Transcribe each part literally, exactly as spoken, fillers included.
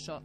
Mršo.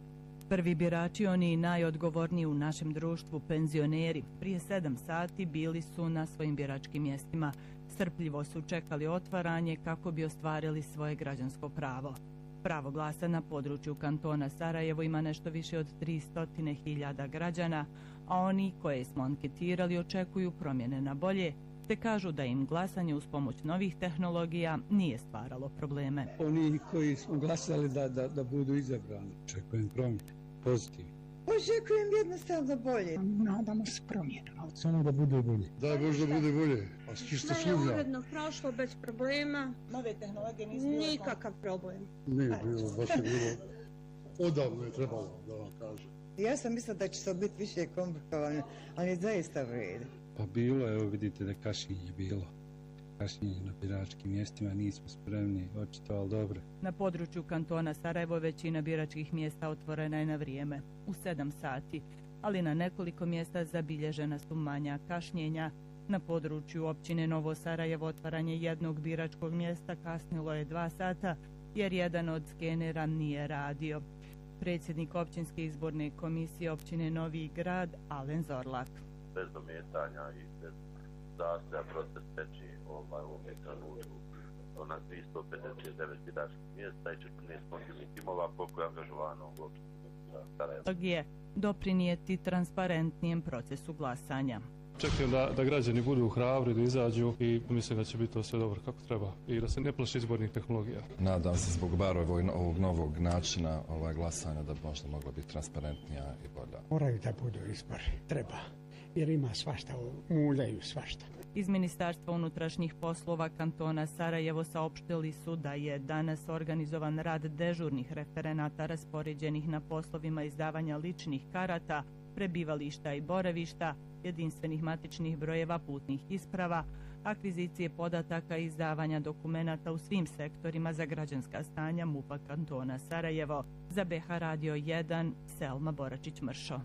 Prvi birači, oni najodgovorniji u našem društvu, penzioneri, prije sedam sati bili su na svojim biračkim mjestima. Strpljivo su čekali otvaranje kako bi ostvarili svoje građansko pravo. Pravo glasa na području kantona Sarajevo ima nešto više od tristo hiljada građana, a oni koje smo anketirali očekuju promjene na bolje, te kažu da im glasanje uz pomoć novih tehnologija nije stvaralo probleme. Oni koji smo glasali da, da, da budu izabrani, očekujem promjene, pozitivno. Očekujem jednostavno bolje. Nadamo se promjenama. Samo da bude bolje. Da, možda bude bolje. A čisto sumnja. Sve je uredno prošlo bez problema. Nove tehnologije nisu bilo. Nikakav problem. Ne, bilo, baš je bilo. Odavno je trebalo, da vam kažem. Ja sam mislila da će to biti više komplikovano, ali zaista vredi. Pa bilo, evo vidite da kašnjenje bilo. Kašnjenje na biračkim mjestima, nismo spremni, očito, ali dobro. Na području kantona Sarajevo većina biračkih mjesta otvorena je na vrijeme, u sedam sati, ali na nekoliko mjesta zabilježena su manja kašnjenja. Na području općine Novo Sarajevo otvaranje jednog biračkog mjesta kasnilo je dva sata, jer jedan od skenera nije radio. Predsjednik općinske izborne komisije općine Novi Grad, Alen Zorlak. Bez dometanja i bez zastoja proces teči ovaj u ovom trenutku na tristo pedeset devet biračkih mjesta i četrnaest kontilnih timova koliko je angažovano u općini Sarajevo. Je doprinijeti transparentnijem procesu glasanja. Čekam da, da građani budu hrabri, da izađu i mislim da će biti to sve dobro kako treba i da se ne plaši izbornih tehnologija. Nadam se zbog bar ovog, ovog novog načina ovaj, glasanja da bi možda mogla biti transparentnija i bolja. Moraju da budu izbori, treba, jer ima svašta, muljaju svašta. Iz Ministarstva unutrašnjih poslova kantona Sarajevo saopštili su da je danas organizovan rad dežurnih referenata raspoređenih na poslovima izdavanja ličnih karata, prebivališta i boravišta, jedinstvenih matičnih brojeva putnih isprava, akvizicije podataka i izdavanja dokumenata u svim sektorima za građanska stanja MUP-a kantona Sarajevo. Za B H Radio jedan, Selma Boračić-Mršo.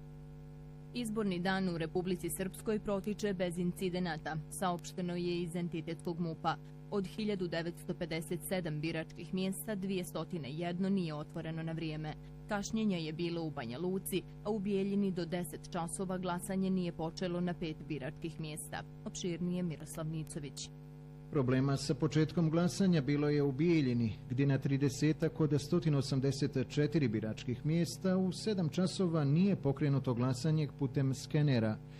Izborni dan u Republici Srpskoj protiče bez incidenata, saopšteno je iz entitetskog MUP-a. Od hiljadu devetsto pedeset sedam biračkih mjesta dvjesto jedan nije otvoreno na vrijeme. Kašnjenja je bilo u Banja Luci, a u Bijeljini do deset časova glasanje nije počelo na pet biračkih mjesta. Opširnije Miroslav Nicović. Problema sa početkom glasanja bilo je u Bijeljini, gdje na tridesetak od sto osamdeset četiri biračkih mjesta u sedam časova nije pokrenuto glasanje putem skenera.